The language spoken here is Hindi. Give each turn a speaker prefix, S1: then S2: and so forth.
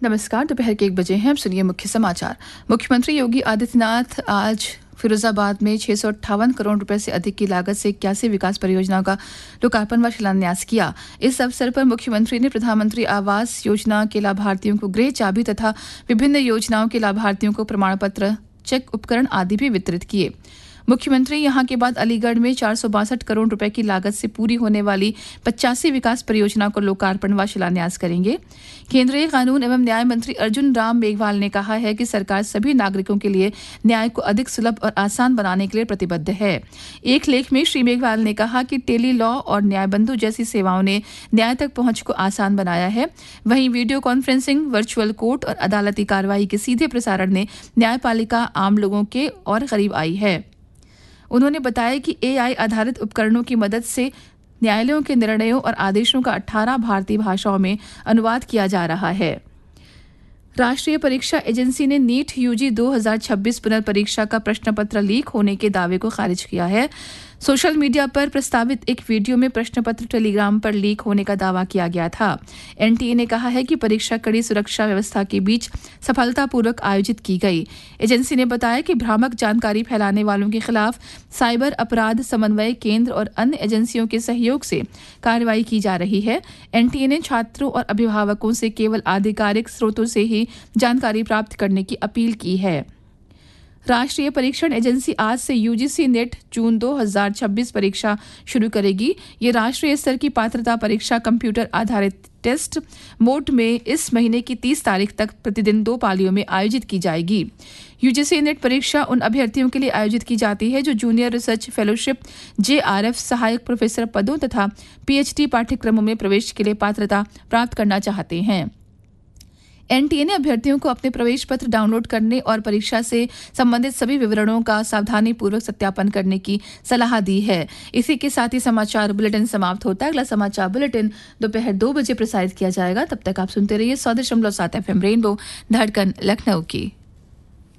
S1: नमस्कार। दोपहर के 1 बजे हैं। अब सुनिए मुख्य समाचार। मुख्यमंत्री योगी आदित्यनाथ आज फिरोजाबाद में 658 करोड़ रुपए से अधिक की लागत से 81 विकास परियोजनाओं का लोकार्पण व शिलान्यास किया। इस अवसर पर मुख्यमंत्री ने प्रधानमंत्री आवास योजना के लाभार्थियों को गृह चाबी तथा विभिन्न योजनाओं के लाभार्थियों को प्रमाण पत्र, चेक, उपकरण आदि भी वितरित किए। मुख्यमंत्री यहां के बाद अलीगढ़ में 462 करोड़ रुपए की लागत से पूरी होने वाली 85 विकास परियोजनाओं को लोकार्पण व शिलान्यास करेंगे। केंद्रीय कानून एवं न्याय मंत्री अर्जुन राम मेघवाल ने कहा है कि सरकार सभी नागरिकों के लिए न्याय को अधिक सुलभ और आसान बनाने के लिए प्रतिबद्ध है। एक लेख में श्री मेघवाल ने कहा कि टेली लॉ और न्याय बंधु जैसी सेवाओं ने न्याय तक पहुंच को आसान बनाया है। वहीं वीडियो कॉन्फ्रेंसिंग, वर्चुअल कोर्ट और अदालती कार्रवाई के सीधे प्रसारण ने न्यायपालिका आम लोगों के और करीब आई है। उन्होंने बताया कि एआई आधारित उपकरणों की मदद से न्यायालयों के निर्णयों और आदेशों का 18 भारतीय भाषाओं में अनुवाद किया जा रहा है। राष्ट्रीय परीक्षा एजेंसी ने नीट यूजी 2026 पुनर्परीक्षा का प्रश्न पत्र लीक होने के दावे को खारिज किया है। सोशल मीडिया पर प्रस्तावित एक वीडियो में प्रश्न पत्र टेलीग्राम पर लीक होने का दावा किया गया था। एनटीए ने कहा है कि परीक्षा कड़ी सुरक्षा व्यवस्था के बीच सफलतापूर्वक आयोजित की गई। एजेंसी ने बताया कि भ्रामक जानकारी फैलाने वालों के खिलाफ साइबर अपराध समन्वय केंद्र और अन्य एजेंसियों के सहयोग से कार्रवाई की जा रही है। एनटीए ने छात्रों और अभिभावकों से केवल आधिकारिक स्रोतों से ही जानकारी प्राप्त करने की अपील की है। राष्ट्रीय परीक्षण एजेंसी आज से यूजीसी नेट जून 2026 परीक्षा शुरू करेगी। ये राष्ट्रीय स्तर की पात्रता परीक्षा कंप्यूटर आधारित टेस्ट मोड में इस महीने की 30 तारीख तक प्रतिदिन 2 पालियों में आयोजित की जाएगी। यूजीसी नेट परीक्षा उन अभ्यर्थियों के लिए आयोजित की जाती है जो जूनियर रिसर्च फेलोशिप, जेआरएफ, सहायक प्रोफेसर पदों तथा पीएचडी पाठ्यक्रमों में प्रवेश के लिए पात्रता प्राप्त करना चाहते हैं। एनटीए ने अभ्यर्थियों को अपने प्रवेश पत्र डाउनलोड करने और परीक्षा से संबंधित सभी विवरणों का सावधानीपूर्वक सत्यापन करने की सलाह दी है। इसी के साथ ही समाचार बुलेटिन समाप्त होता है। अगला समाचार बुलेटिन दोपहर 2 बजे प्रसारित किया जाएगा। तब तक आप सुनते रहिए 100.7 FM रेनबो धड़कन लखनऊ की।